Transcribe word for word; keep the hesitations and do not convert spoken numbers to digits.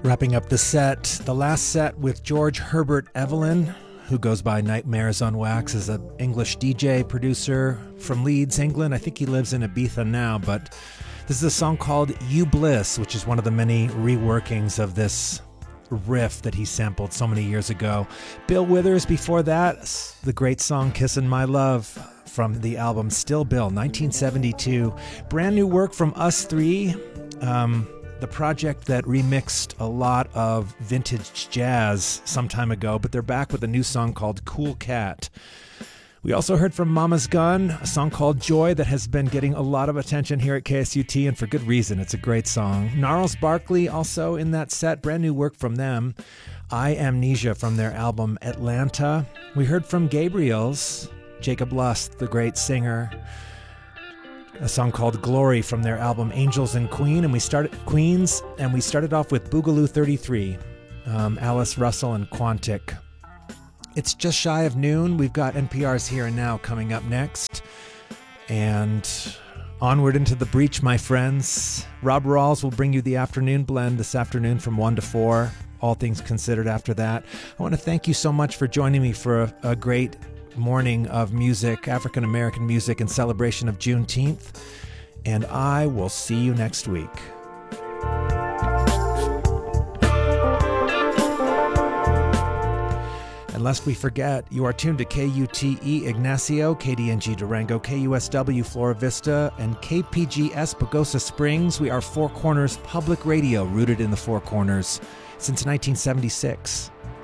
Wrapping up the set, the last set with George Herbert Evelyn, who goes by Nightmares on Wax, is an English D J producer from Leeds, England. I think he lives in Ibiza now, but this is a song called You Bliss, which is one of the many reworkings of this riff that he sampled so many years ago. Bill Withers before that, the great song Kissin' My Love from the album Still Bill, nineteen seventy-two. Brand new work from Us Three, um, the project that remixed a lot of vintage jazz some time ago, but they're back with a new song called Cool Cat. We also heard from Mama's Gun, a song called Joy that has been getting a lot of attention here at K S U T, and for good reason. It's a great song. Gnarls Barkley also in that set, brand new work from them. I Amnesia from their album Atlanta. We heard from Gabriels, Jacob Lust, the great singer, a song called Glory from their album Angels and Queen, and we started Queens, and we started off with Boogaloo thirty-three, um, Alice Russell and Quantic. It's just shy of noon. We've got N P R's Here and Now coming up next, and onward into the breach, my friends. Rob Rawls will bring you the afternoon blend this afternoon from one to four. All things considered after that. I want to thank you so much for joining me for a, a great morning of music, African American music, in celebration of Juneteenth, and I will see you next week. And lest we forget, you are tuned to K U T E Ignacio, K D N G Durango, K U S W Flora Vista, and K P G S Pagosa Springs. We are Four Corners Public Radio, rooted in the Four Corners since nineteen seventy-six.